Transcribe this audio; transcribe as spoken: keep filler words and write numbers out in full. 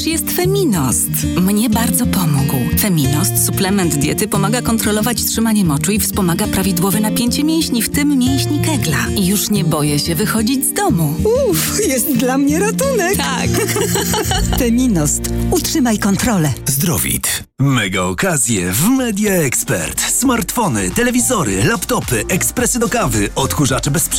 jest Feminost. Mnie bardzo pomógł. Feminost, suplement diety, pomaga kontrolować trzymanie moczu i wspomaga prawidłowe napięcie mięśni, w tym mięśni kegla. I już nie boję się wychodzić z domu. Uff, jest dla mnie ratunek. Tak. Feminost. Utrzymaj kontrolę. Zdrowit. Mega okazje w Media Expert. Smartfony, telewizory, laptopy, ekspresy do kawy, odkurzacze bez